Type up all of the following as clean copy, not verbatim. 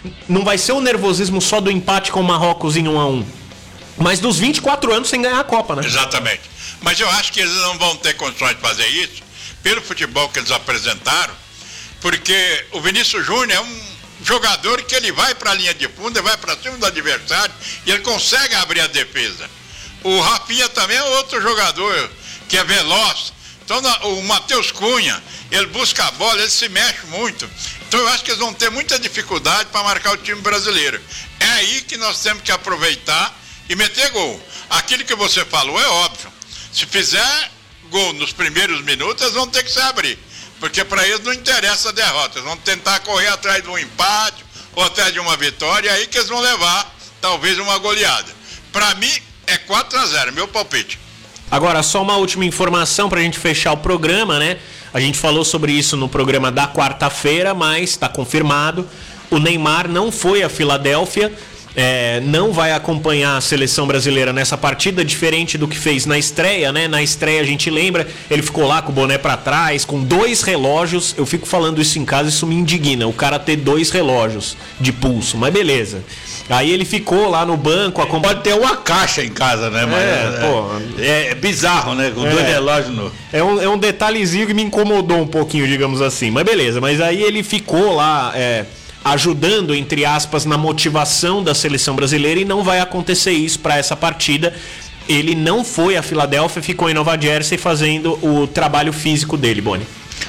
não vai ser o nervosismo só do empate com o Marrocos em 1-1, mas dos 24 anos sem ganhar a Copa, né? Exatamente. Mas eu acho que eles não vão ter condições de fazer isso, pelo futebol que eles apresentaram, porque o Vinícius Júnior é um jogador que ele vai para a linha de fundo, ele vai para cima do adversário e ele consegue abrir a defesa. O Rafinha também é outro jogador que é veloz. Então o Matheus Cunha, ele busca a bola, ele se mexe muito. Então eu acho que eles vão ter muita dificuldade para marcar o time brasileiro. É aí que nós temos que aproveitar e meter gol. Aquilo que você falou é óbvio. Se fizer gol nos primeiros minutos, eles vão ter que se abrir. Porque para eles não interessa a derrota. Eles vão tentar correr atrás de um empate ou atrás de uma vitória, e aí que eles vão levar talvez uma goleada. Para mim é 4-0, meu palpite. Agora, só uma última informação para a gente fechar o programa, né? A gente falou sobre isso no programa da quarta-feira, mas está confirmado. O Neymar não foi a Filadélfia, não vai acompanhar a seleção brasileira nessa partida, diferente do que fez na estreia, né? Na estreia, a gente lembra, ele ficou lá com o boné pra trás, com 2 relógios. Eu fico falando isso em casa, isso me indigna, o cara ter 2 relógios de pulso, mas beleza. Aí ele ficou lá no banco. Pode ter uma caixa em casa, né? Mas é bizarro, né? Com 2 relógios no... É um detalhezinho que me incomodou um pouquinho, digamos assim. Mas beleza, mas aí ele ficou lá ajudando, entre aspas, na motivação da seleção brasileira, e não vai acontecer isso para essa partida. Ele não foi a Filadélfia, ficou em Nova Jersey fazendo o trabalho físico dele, Boni.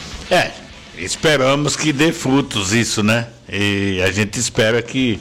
Esperamos que dê frutos isso, né? E a gente espera que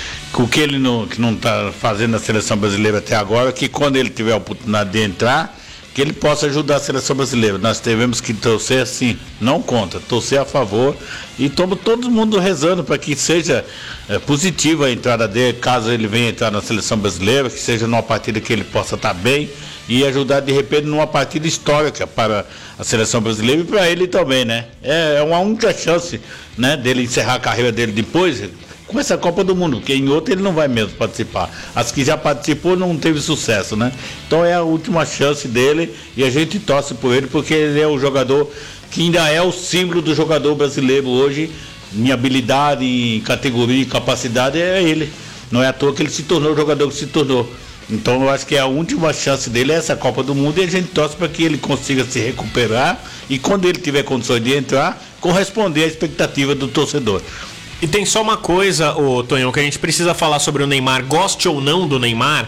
o que ele não está fazendo na seleção brasileira até agora, que quando ele tiver a oportunidade de entrar, que ele possa ajudar a seleção brasileira. Nós tivemos que torcer assim, não contra, torcer a favor, e estamos todo mundo rezando para que seja positiva a entrada dele, caso ele venha entrar na seleção brasileira, que seja numa partida que ele possa estar bem e ajudar de repente numa partida histórica para a seleção brasileira e para ele também, né? É uma única chance, né, dele encerrar a carreira dele depois com essa Copa do Mundo, porque em outra ele não vai mesmo participar. As que já participou não teve sucesso, né? Então é a última chance dele e a gente torce por ele, porque ele é o jogador que ainda é o símbolo do jogador brasileiro hoje. Em habilidade, em categoria, em capacidade, é ele. Não é à toa que ele se tornou o jogador que se tornou. Então eu acho que a última chance dele é essa Copa do Mundo, e a gente torce para que ele consiga se recuperar e, quando ele tiver condições de entrar, corresponder à expectativa do torcedor. E tem só uma coisa, Tonhão, que a gente precisa falar sobre o Neymar. Goste ou não do Neymar,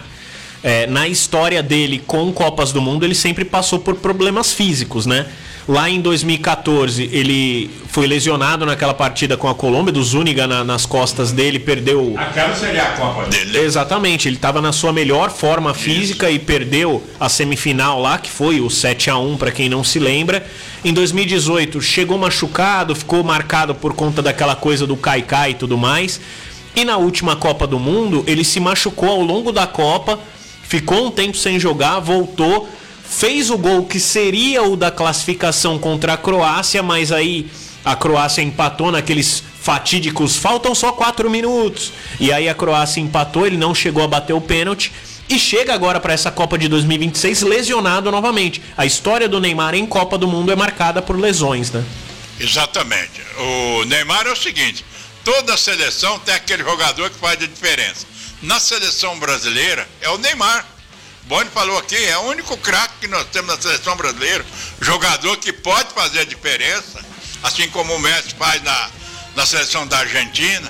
na história dele com Copas do Mundo, ele sempre passou por problemas físicos, né? Lá em 2014, ele foi lesionado naquela partida com a Colômbia, do Zúñiga nas costas dele, perdeu... Aquela seria a Copa dele. Exatamente, ele estava na sua melhor forma física e perdeu a semifinal lá, que foi o 7-1, para quem não se lembra. Em 2018, chegou machucado, ficou marcado por conta daquela coisa do Kaikai e tudo mais. E na última Copa do Mundo, ele se machucou ao longo da Copa, ficou um tempo sem jogar, voltou, fez o gol que seria o da classificação contra a Croácia, mas aí a Croácia empatou naqueles fatídicos, faltam só 4 minutos. E aí a Croácia empatou, ele não chegou a bater o pênalti e chega agora para essa Copa de 2026 lesionado novamente. A história do Neymar em Copa do Mundo é marcada por lesões, né? Exatamente. O Neymar é o seguinte, toda seleção tem aquele jogador que faz a diferença. Na seleção brasileira é o Neymar. Boni falou aqui, é o único craque que nós temos na seleção brasileira, jogador que pode fazer a diferença, assim como o Messi faz na seleção da Argentina,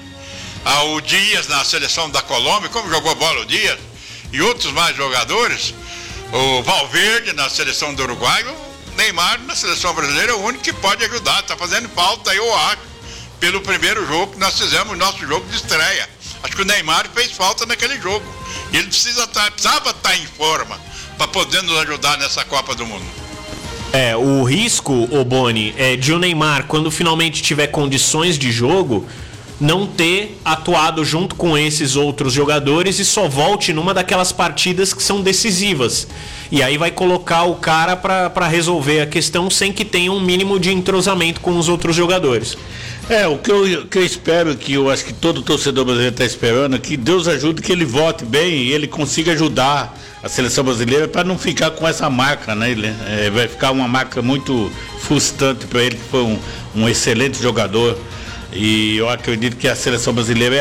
o Dias na seleção da Colômbia, como jogou bola o Dias, e outros mais jogadores, o Valverde na seleção do Uruguai, o Neymar na seleção brasileira é o único que pode ajudar, está fazendo falta, eu acho, pelo primeiro jogo que nós fizemos, o nosso jogo de estreia. Acho que o Neymar fez falta naquele jogo. E ele precisava estar em forma para poder nos ajudar nessa Copa do Mundo. O risco, Boni, é de o Neymar, quando finalmente tiver condições de jogo, não ter atuado junto com esses outros jogadores e só volte numa daquelas partidas que são decisivas. E aí vai colocar o cara para resolver a questão sem que tenha um mínimo de entrosamento com os outros jogadores. O que eu espero, que eu acho que todo torcedor brasileiro está esperando, é que Deus ajude que ele vote bem e ele consiga ajudar a seleção brasileira para não ficar com essa marca, né? Vai ficar uma marca muito frustrante para ele, que foi um excelente jogador, e eu acredito que a seleção brasileira